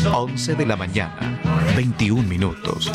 11 de la mañana, 21 minutos.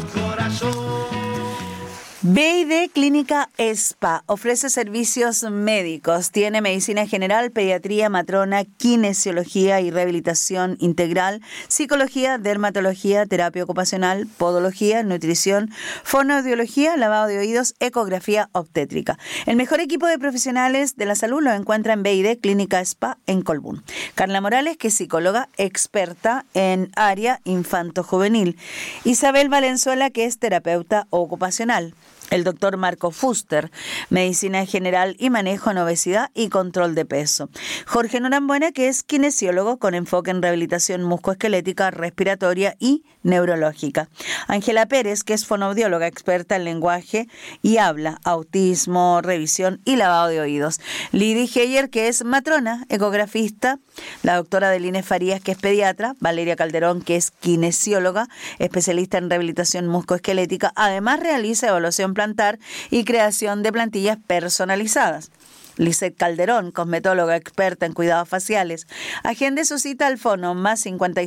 BID Clínica Spa ofrece servicios médicos. Tiene medicina general, pediatría, matrona, kinesiología y rehabilitación integral, psicología, dermatología, terapia ocupacional, podología, nutrición, fonoaudiología, lavado de oídos, ecografía obstétrica. El mejor equipo de profesionales de la salud lo encuentra en BID Clínica Spa en Colbún. Carla Morales, que es psicóloga experta en área infanto-juvenil. Isabel Valenzuela, que es terapeuta ocupacional. El doctor Marco Fuster, medicina general y manejo en obesidad y control de peso. Jorge Norambuena, que es kinesiólogo con enfoque en rehabilitación musculoesquelética, respiratoria y neurológica. Ángela Pérez, que es fonoaudióloga experta en lenguaje y habla, autismo, revisión y lavado de oídos. Lidy Heyer, que es matrona, ecografista. La doctora Deline Farías, que es pediatra. Valeria Calderón, que es kinesióloga, especialista en rehabilitación musculoesquelética. Además realiza evaluación plantar y creación de plantillas personalizadas. Lisette Calderón, cosmetóloga experta en cuidados faciales. Agende su cita al fono más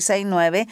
569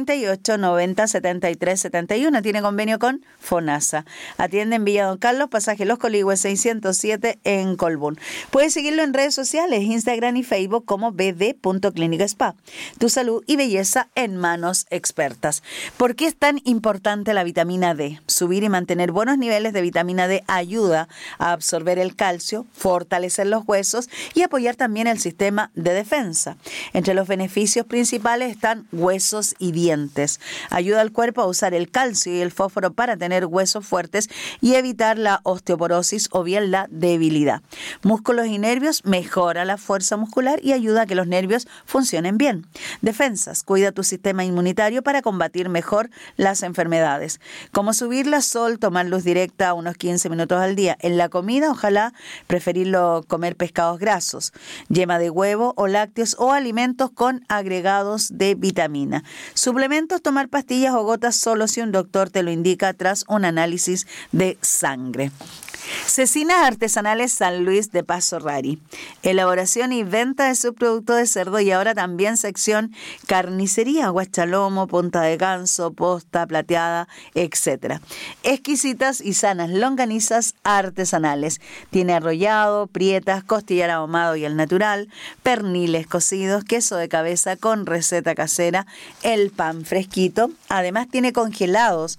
38 90 73 71. Tiene convenio con FONASA. Atiende en Villa Don Carlos, pasaje Los Coligües 607 en Colbún. Puedes seguirlo en redes sociales, Instagram y Facebook como bd.clinicaspa. Tu salud y belleza en manos expertas. ¿Por qué es tan importante la vitamina D? Subir y mantener buenos niveles de vitamina D ayuda a absorber el calcio, fortalecer los huesos y apoyar también el sistema de defensa. Entre los beneficios principales están huesos y dientes. Ayuda al cuerpo a usar el calcio y el fósforo para tener huesos fuertes y evitar la osteoporosis o bien la debilidad. Músculos y nervios, mejora la fuerza muscular y ayuda a que los nervios funcionen bien. Defensas, cuida tu sistema inmunitario para combatir mejor las enfermedades. Como subir la sol, tomar luz directa unos 15 minutos al día. En la comida, ojalá preferirlo comer pescados grasos, yema de huevo o lácteos o alimentos con agregados de vitamina. Suplementos, tomar pastillas o gotas solo si un doctor te lo indica tras un análisis de sangre. Cecinas Artesanales San Luis de Paso Rari. Elaboración y venta de subproductos de cerdo y ahora también sección carnicería, guachalomo, punta de ganso, posta, plateada, etc. Exquisitas y sanas longanizas artesanales. Tiene arrollado, prietas, costillar ahumado y al natural, perniles cocidos, queso de cabeza con receta casera, el pan fresquito. Además tiene congelados